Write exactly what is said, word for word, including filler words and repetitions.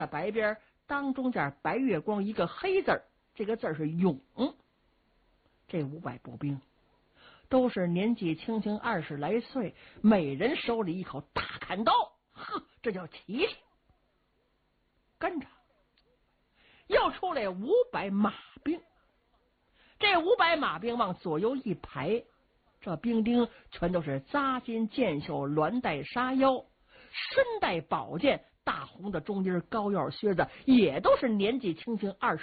白边当中间白月光一个黑字儿，这个字儿是勇。这五百步兵都是年纪轻轻二十来岁，每人手里一口大砍刀，呵，这叫齐齐。跟着又出来五百马兵，这五百马兵往左右一排，这兵丁全都是扎金箭袖，鸾带沙腰，身带宝剑，大红的中衣，高腰靴子，也都是年纪轻轻二十